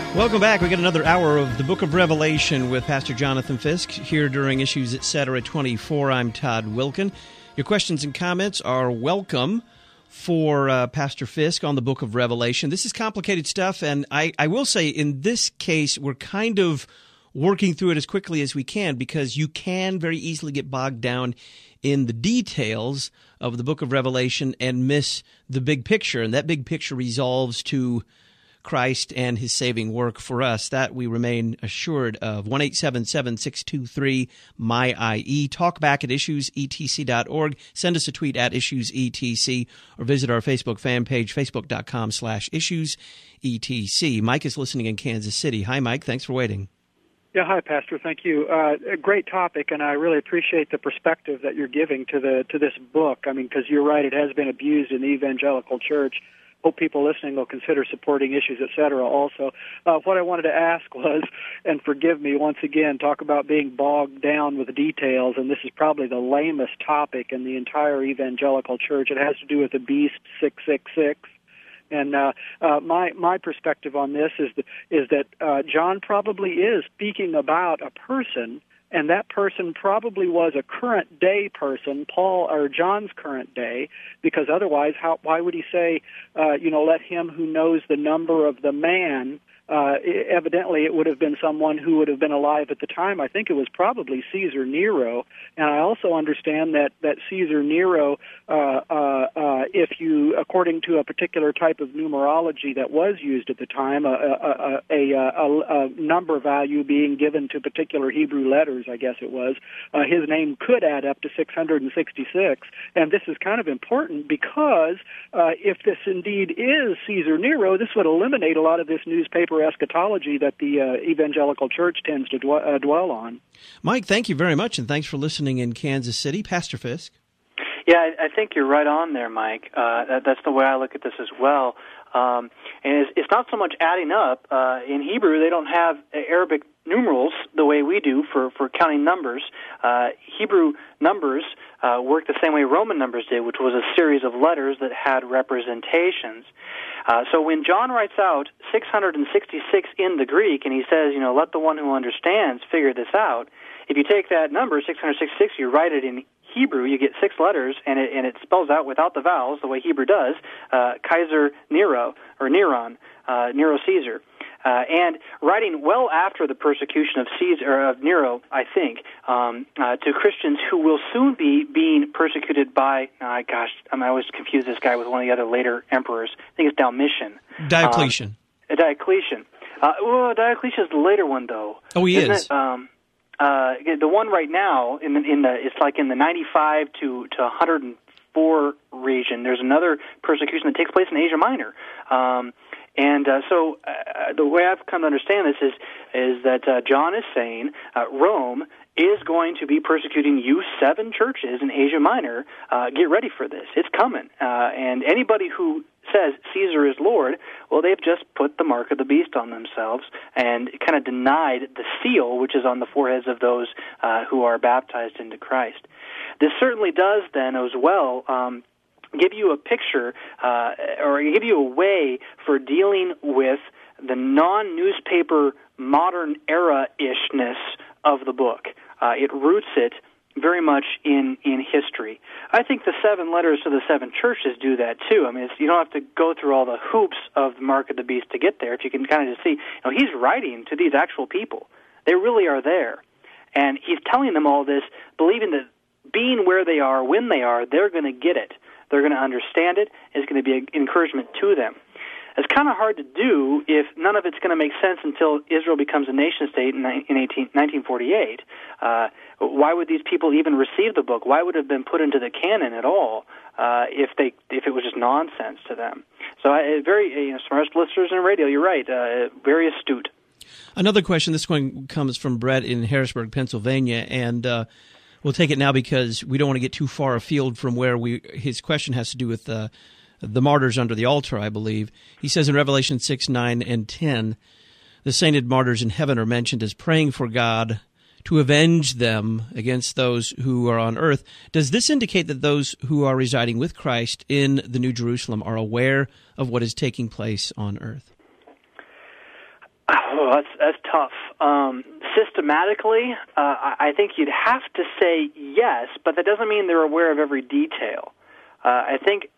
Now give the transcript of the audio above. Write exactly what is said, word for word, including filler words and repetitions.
Welcome back. We got another hour of the Book of Revelation with Pastor Jonathan Fisk here during Issues Etc. twenty-four. I'm Todd Wilkin. Your questions and comments are welcome for uh, Pastor Fisk on the Book of Revelation. This is complicated stuff, and I, I will say in this case we're kind of working through it as quickly as we can because you can very easily get bogged down in the details of the Book of Revelation and miss the big picture, and that big picture resolves to Christ and his saving work for us. That we remain assured of. one eight seven seven, six two three, M Y I E. Talk back at issues e t c dot org. Send us a tweet at issues e t c or visit our Facebook fan page, facebook.com slash issues etc. Mike is listening in Kansas City. Hi, Mike. Thanks for waiting. Yeah, hi, Pastor. Thank you. Uh, a great topic, and I really appreciate the perspective that you're giving to the to this book. I mean, because you're right, it has been abused in the evangelical church. Hope people listening will consider supporting Issues, et cetera. Also, uh, what I wanted to ask was, and forgive me once again, talk about being bogged down with details, and this is probably the lamest topic in the entire evangelical church. It has to do with the beast six six six. And uh, uh, my my perspective on this is that, is that uh, John probably is speaking about a person, and that person probably was a current day person, Paul or John's current day, because otherwise, how why would he say, uh, you know, let him who knows the number of the man? Uh, evidently, it would have been someone who would have been alive at the time. I think it was probably Caesar Nero, and I also understand that that Caesar Nero, uh, uh, uh, if you, according to a particular type of numerology that was used at the time, a, a, a, a, a number value being given to particular Hebrew letters, I guess it was, uh, his name could add up to six hundred sixty-six, and this is kind of important because uh, if this indeed is Caesar Nero, this would eliminate a lot of this newspaper eschatology that the uh, evangelical church tends to dwell, uh, dwell on. Mike, thank you very much, and thanks for listening in Kansas City. Pastor Fisk. Yeah, I, I think you're right on there, Mike. Uh, that, that's the way I look at this as well. Um, and it's, it's not so much adding up. Uh, in Hebrew, they don't have Arabic numerals the way we do for, for counting numbers. Uh, Hebrew numbers uh, work the same way Roman numbers did, which was a series of letters that had representations. Uh, so when John writes out six hundred sixty-six in the Greek, and he says, you know, let the one who understands figure this out, if you take that number, six hundred sixty-six, you write it in Hebrew, you get six letters, and it, and it spells out without the vowels, the way Hebrew does, uh, Kaiser Nero, or Neron, uh, Nero Caesar. Uh, and writing well after the persecution of Caesar, or of Nero, I think, um, uh, to Christians who will soon be being persecuted by, uh, gosh, I, mean, I always confuse this guy with one of the other later emperors. I think it's Domitian. Diocletian. Um, Diocletian. Uh, well, Diocletian is the later one, though. Oh, he Isn't is. It? Um, uh, the one right now, in the, in the, it's like in the ninety-five to to one hundred four region. There's another persecution that takes place in Asia Minor. Um, And uh, so uh, the way I've come to understand this is is that uh, John is saying uh, Rome is going to be persecuting you seven churches in Asia Minor. Uh, get ready for this. It's coming. Uh, and anybody who says Caesar is Lord, well, they've just put the mark of the beast on themselves and kind of denied the seal, which is on the foreheads of those uh, who are baptized into Christ. This certainly does then as well um, give you a picture uh, or give you a way for dealing with the non-newspaper modern era-ishness of the book. Uh, it roots it very much in, in history. I think the seven letters to the seven churches do that too. I mean, it's, you don't have to go through all the hoops of the mark of the beast to get there. If you can kind of just see, you know, he's writing to these actual people. They really are there. And he's telling them all this, believing that being where they are, when they are, they're going to get it. They're going to understand it. It's going to be an encouragement to them. It's kind of hard to do if none of it's going to make sense until Israel becomes a nation-state in nineteen forty-eight. Uh, why would these people even receive the book? Why would it have been put into the canon at all uh, if they if it was just nonsense to them? So uh, very you know, smart listeners in radio, you're right, uh, very astute. Another question, this one comes from Brett in Harrisburg, Pennsylvania, and uh, we'll take it now because we don't want to get too far afield from where we. His question has to do with uh, the martyrs under the altar, I believe. He says in Revelation six, nine, and ten, the sainted martyrs in heaven are mentioned as praying for God to avenge them against those who are on earth. Does this indicate that those who are residing with Christ in the New Jerusalem are aware of what is taking place on earth? Oh, that's that's tough. Um, systematically, uh, I, I think you'd have to say yes, but that doesn't mean they're aware of every detail. Uh, I think